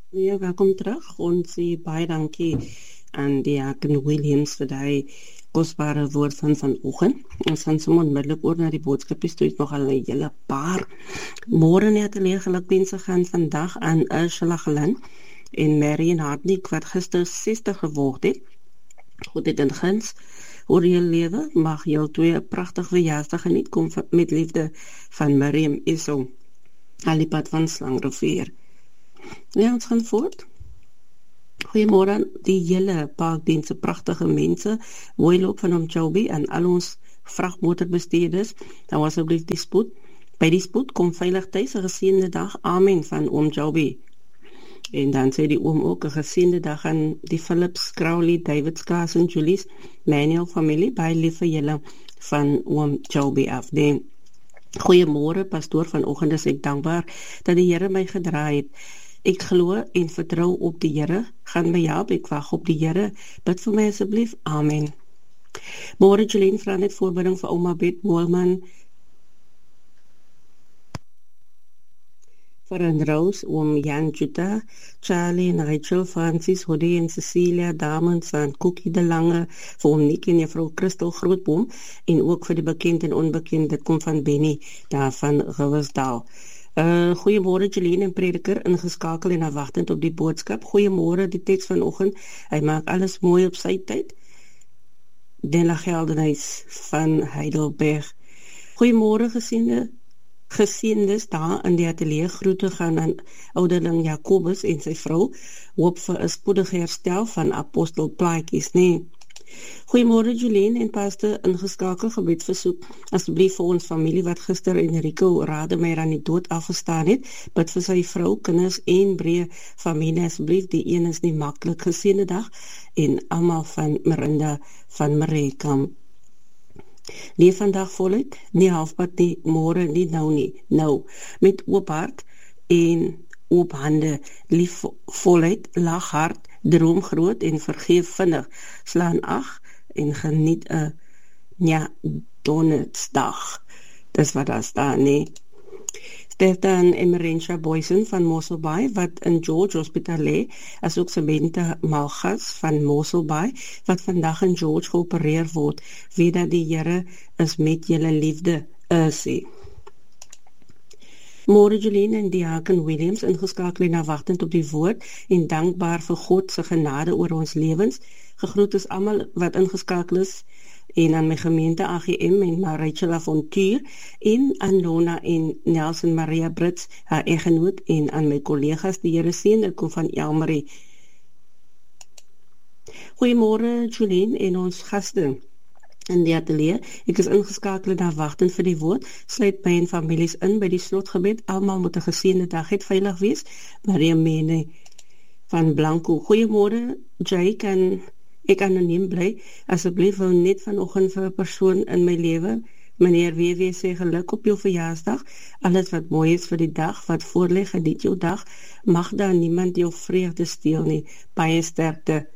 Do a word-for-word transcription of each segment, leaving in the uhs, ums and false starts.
Ja, welkom terug. Ons sê baie dankie aan die Diaken Williams vir die kosbare woord van vanoggend. Ons gaan sommer onmiddellik oor na die boodskapies toe. Het nog al 'n hele paar. Môre net te leer gelukwense gaan vandag aan Ursula Gelan en Marion Hartnick wat gister sestig geword het. Goed dit in guns oor jou lewe. Mag jou twee 'n pragtige verjaarsdag geniet. Kom met liefde van Miriam Isso. Al die pad van Slangrivier. Ja, ons gaan voort. Goeiemôre, die hele parkdienste, pragtige mense, mooi loop van om Joby en al ons vragmotorbestuurders, dan was asseblief die spoed. By die spoed, kom veilig thuis, 'n geseënde dag, amen van oom Joby. En dan sê die oom ook, 'n geseënde dag aan die Philips, Crowley, David Skaas en Julie's Manuel familie, baie lief vir julle van oom Joby af. Nee. Goeiemôre, pastoor, vanoggend is ek dankbaar dat die Here my gedra het. Ek glo en vertrou op die Here, gaan my help, ek wag op die Here, bid vir my asseblief, amen. Môre, Jolene, vra net voorbereiding vir ouma Bet Moelman, vir en Rose, oom Jan Jutta, Charlie en Rachel, Francis, Hody en Cecilia, Damens en Cookie de Lange, vir oom Nick en juffrou Christel Grootboom, en ook vir die bekend en onbekend, dit kom van Benny, daar van Riversdal. Uh, goeiemôre Jolene en prediker, ingeskakel en afwagtend op die boodskap. Goeiemôre, die teks vanoggend, hy maak alles mooi op sy tyd. Della Geldenhuis van Heidelberg. Goeiemôre geseënde Geseëndes daar in die ateljee, groete gaan aan ouderling Jakobus en sy vrou, hoop vir 'n spoedige herstel van apostel Plaatjies, nee. Goeiemôre Jolene en pastor, ingeskakel gebedsversoek, asseblief vir ons familie wat gister Enrico Rademeier aan die dood afgestaan het, bid vir sy vrou, kinders en breë familie, asseblief, die een is nie maklik, geseënde dag, en almal van Marinda van Marekamp. Leef vandag voluit, nie halfpad nie, môre nie, nou nie, nou, met oop hart en oop hande, lief voluit, lag hard, droom groot en vergeef vinnig, slaan ag en geniet 'n ja, donderdag. Dis wat daar staan, nee. Stefan Emerentia Boysen van Mossel Bay, wat in George Hospital lê, as ook Samantha Malgas van Mossel Bay, wat vandag in George geopereer word, weet dat die Here is met julle liefde, sê. Môre Jolene en Diaken Williams, ingeskakel en afwagtend op die woord, en dankbaar vir God se genade oor ons lewens. Gegroet is almal wat ingeskakel is, en aan my gemeente A G M en Maricela Fontuur, en aan Lona en Nelson Maria Brits, haar egenoot, en aan my kollegas, die Here seën, dit kom van Elmarie. Goeiemôre Jolene en ons gaste in die ateljee. Ek is ingeskakel en afwagtend vir die woord, sluit my en families in by die slotgebed, almal moet 'n geseënde dag het, veilig wees. Maria Mene van Blanco. Goeiemôre Jake, en ek anoniem bly, asseblief wil net vanoggend vir 'n persoon in my lewe, meneer W W sê geluk op jou verjaarsdag, alles wat mooi is vir die dag, wat voorlê, geniet jou dag, mag daar niemand jou vreugde steel nie, baie sterkte.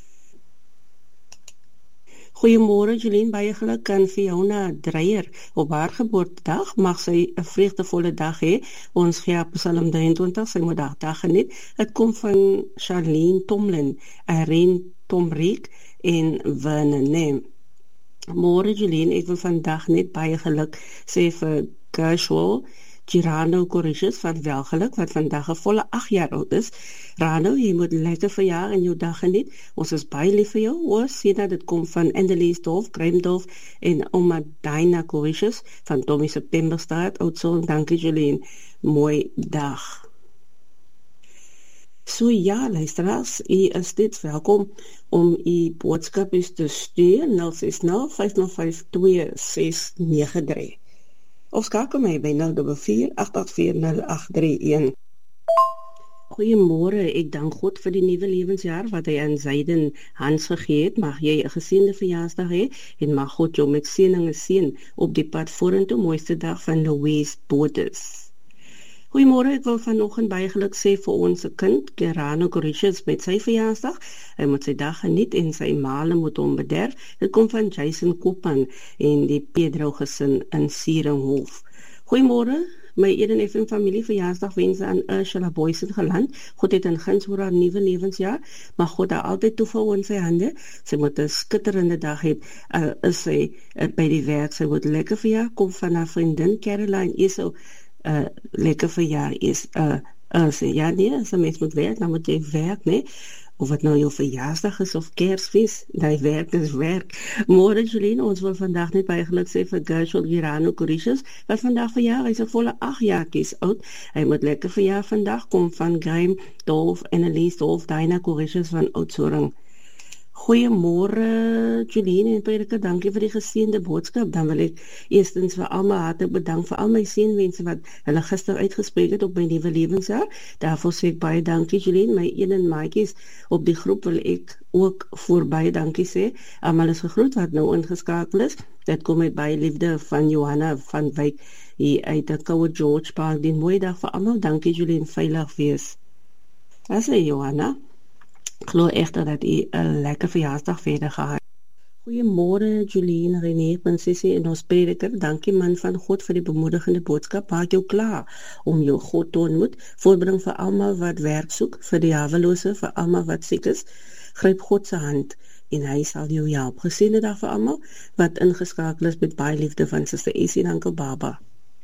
Goeiemôre Jolene, baie geluk aan Fiona Dreyer op haar geboortedag, mag sy 'n vreugdevolle dag hê, ons gee op Psalm drieëntwintig, sy moet haar dag geniet, het kom van Charlene Tomlin, Irene Tomriek en Vernon Neem. Môre Jolene, ek wil vandag net baie geluk sê vir Gershwell Girano Corricius van Welgeluk, wat vandag 'n volle agt jaar oud is. Rano, jy moet lekker verjaar en jou dag geniet. Ons is baie lief vir jou. Ons sien dat dit kom van Endeliesdorf, Kremdorf en oma Dina Corricius van Tommy Septemberstraat, Oudtshoorn. Dankie Jolene. Mooi dag. So ja, luisteraars, u is steeds welkom om u boodskap te stuur nul ses nul vyf nul vyf twee ses nege drie. Of skakel my by nul vier vier agt agt vier nul agt drie een. Goeiemôre, ek dank God vir die nuwe lewensjaar wat hy aan Zaiden Hans gegee het. Mag jy 'n geseënde verjaarsdag hê en mag God jou met seëninge seën op die pad vorentoe. Mooiste dag van Louise Boters. Goeiemôre, ek wil vanoggend baie geluk sê vir ons kind, Gerano Corricius, met sy verjaarsdag. Hy moet sy dag geniet en sy male moet hom bederf. Dit kom van Jason Koopman en die Pedro gesin in Sieringhof. Goeiemôre, my Eden F M familie verjaarsdag wense aan Ursula Boysen geland. God het in guns vir haar nuwe lewensjaar, maar God het altyd toevou in sy hande. Sy moet 'n skitterende dag hê. Uh, is sy uh, by die werk, sy moet lekker verjaar, kom van haar vriendin Caroline Esau, uh, lekker verjaar is, uh, uh, sy, ja nee, as 'n mens moet werk, dan moet jy werk, nee. Of het nou jou verjaarsdag is of Kersfees, die werk is werk. Môre Jolene, ons wil vandag net baie geluk sê vir Gershon Girano Coricius, wat vandag verjaar, hy is 'n volle agt jaartjies oud. Hy moet lekker verjaar vandag, kom van Graham Dolf en Elise Dolf, Dina Coricius van Oudtshoorn. Goeiemôre Jolene en Prediker, dankie vir die geseënde boodskap. Dan wil ek eerstens vir almal hartlik bedank vir al my seënwense wat hulle gister uitgespreek het op my nuwe lewensjaar. Daarvoor sê ek baie dankie Jolene, my een en maatjies op die groep wil ek ook voor baie dankie sê. Almal is gegroet wat nou ingeskakel is. Dit kom met baie liefde van Johanna van Wyk hier uit die Koue George Park. Die mooie dag vir almal. Dankie Jolene, veilig wees. As hy Johanna. Ek glo echter dat u 'n lekker verjaarsdag verder gehad. Goeiemôre Jolene, René, Prinsessie en ons prediker. Dankie man van God vir die bemoedigende boodskap. Maak jou klaar om jou God te ontmoet. Voorbring vir almal wat werk soek, vir die hawelose, vir almal wat siek is. Gryp God se hand en hy sal jou help. Geseënde dag vir almal wat ingeskakel is met baie liefde van Suster Essie en Oom Baba.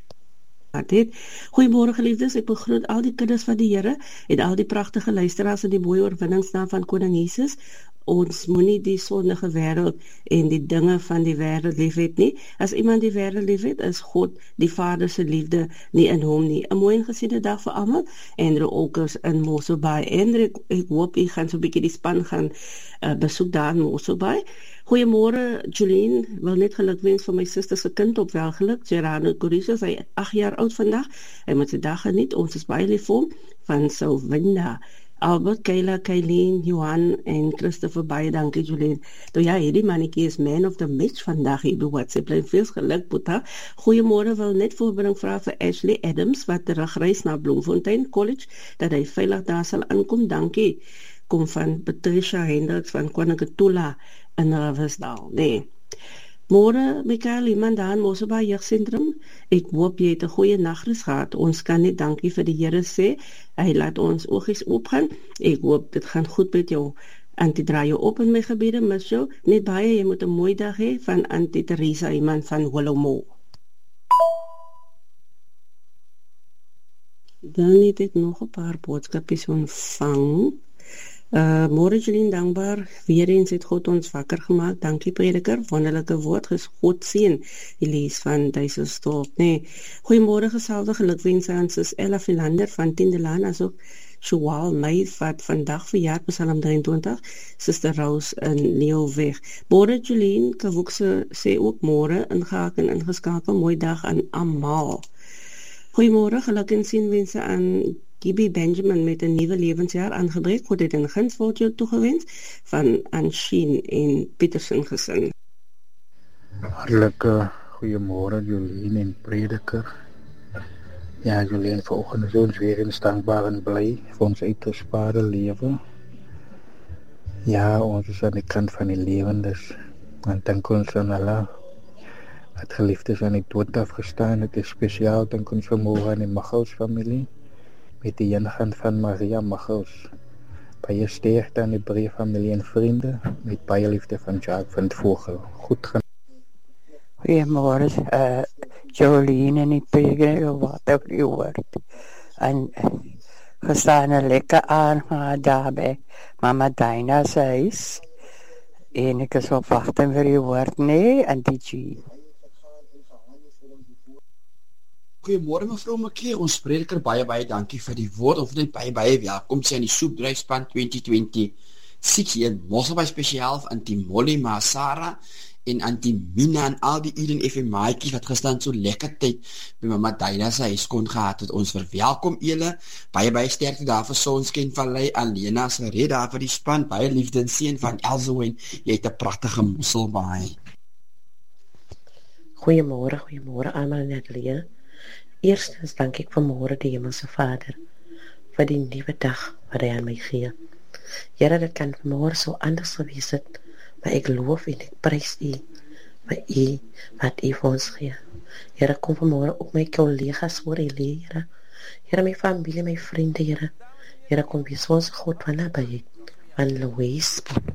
Goeiemôre geliefdes, ek begroet al die kinders van die Here en al die pragtige luisteraars in die mooie oorwinningsnaam van Koning Jesus. Ons moenie die sondige wêreld en die dinge van die wêreld liefhet nie. As iemand die wêreld liefhet, is God die Vader se liefde nie in hom nie. 'n Mooi en gesiene dag vir almal. Andrew Olkers in Mosselbaai. Andrew, ek, ek hoop u gaan so 'n bietjie die span gaan uh, besoek daar in Mosselbaai. Goeiemôre Jolene, wil net gelukwens vir my suster se kind op welgeluk, Gerardo Coricius, hy agt jaar oud vandag. Hy moet sy dag geniet. Ons is baie lief vir hom, van Sylvinda. Albert, Kayla, Kayleen, Johan en Christopher, baie dankie Jolene. Toe ja, hierdie mannetjie is man of the match vandag hier by WhatsApp. Bly veel geluk, Boeta. Goeiemôre, wil net voorbereiding vra vir Ashley Adams, wat terugreis na Bloemfontein College, dat hy veilig daar sal aankom. Dankie. Kom van Patricia Hendricks van Kwanakatula in Riversdal. Nee. Môre, Mikael, iemand daar in Mosselbaai Jeugsentrum. Ek hoop jy het 'n goeie nagrus gehad. Ons kan net dankie vir die Here sê. Hy laat ons oogies oopgaan. Ek hoop dit gaan goed met jou. Antie, draai jou op in my gebede, mis jou. Net baie, jy moet 'n mooi dag hê van Antie Teresa, iemand van Holomo. Dan het ek nog 'n paar boodskapies ontvang. Uh, Môre Jolene, dankbaar, weer eens het God ons wakker gemaak. Dankie prediker, wonderlike woord, ges God seën. Elise van Duiselsdorp. Nee, goeiemôre, gesalde gelukwense aan sis Ella Philander van Tindelaan, asook Shual May wat vandag verjaar, Psalm drieëntwintig, Suster Rose in Leeuweg. Môre Jolene, Kavukse sê ook môre ingehaak en ingeskakel. Mooi dag aan almal. Goeiemôre, geluk en seënwense aan Gibby Benjamin met 'n nuwe lewensjaar aangebreek. God het in guns word jou toegewens van Anshin en Petersen gesin. Hartlike goeiemôre Jolene en prediker. Ja, Jolene, vanoggend is ons weer in dankbaar en bly vir ons uitgespaarde lewe. Ja, ons is aan die kant van die lewendes. En dank ons aan Allah. Het geliefdes aan die dood afgestaan. Het is spesiaal dank ons vanmôre aan die Maggels familie. Met die ingaan van Maria Maggels. Baie sterkte aan die Breë familie en vriende. Met baie liefde van Jacques van Vogel. Goed gaan. Goeiemôre, uh, Jolene en die prediker, wat ook die woord. En uh, gestaan er lekker aan daar by Mama Dina se huis. En ek is op wagting vir die woord, nee, en die G. Goeiemôre mevrou Makie, ons prediker, baie baie dankie vir die woord, of net baie baie welkom sê aan die soepdryfspan twintig twintig. Siek hier in Mosselbaai spesiaal aan die Molly Masara en aan die Mina en al die Eden F M maatjies wat gestaan so lekker tyd by Mama Dina se huis kon gehad het. Ons verwelkom julle. Baie baie sterkte daar vir Sonskyn Vallei, aan Lena se red daar vir die span. Baie liefde en seën van Elsoen. Jy het 'n pragtige Mosselbaai. Goeiemôre, goeiemôre almal net leer. Eerstens dank ek vanmôre die Hemelse Vader vir die nuwe dag wat hy aan my gee. Here, dit kan vanmôre so anders gewees het, maar ek loof en ek prys U vir U wat U vir ons gee. Here, kom vanmôre op my kollegas voor U lê, Here. Here, my familie, my vriende, Here. Here, kom wees ons God van nabyheid. Van Louise.